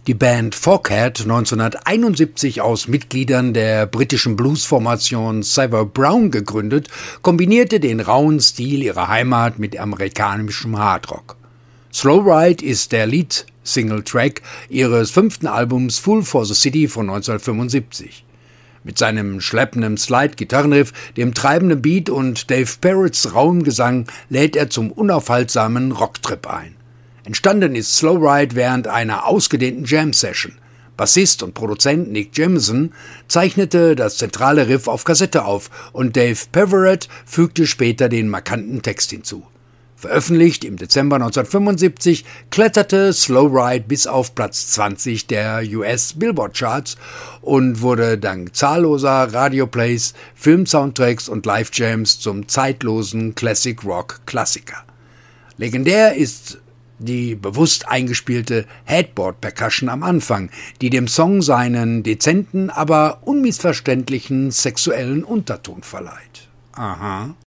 Die Band Foghat, 1971 aus Mitgliedern der britischen Bluesformation Savile Brown gegründet, kombinierte den rauen Stil ihrer Heimat mit amerikanischem Hardrock. Slow Ride ist der Lead-Single-Track ihres 5. Albums Fool for the City von 1975. Mit seinem schleppenden Slide-Gitarrenriff, dem treibenden Beat und Dave Parrots rauem Gesang lädt er zum unaufhaltsamen Rocktrip ein. Entstanden ist Slow Ride während einer ausgedehnten Jam-Session. Bassist und Produzent Nick Jameson zeichnete das zentrale Riff auf Kassette auf und Dave Parrott fügte später den markanten Text hinzu. Veröffentlicht im Dezember 1975, kletterte Slow Ride bis auf Platz 20 der US Billboard Charts und wurde dank zahlloser Radioplays, Filmsoundtracks und Live-Jams zum zeitlosen Classic-Rock-Klassiker. Legendär ist die bewusst eingespielte Headboard-Percussion am Anfang, die dem Song seinen dezenten, aber unmissverständlichen sexuellen Unterton verleiht. Aha.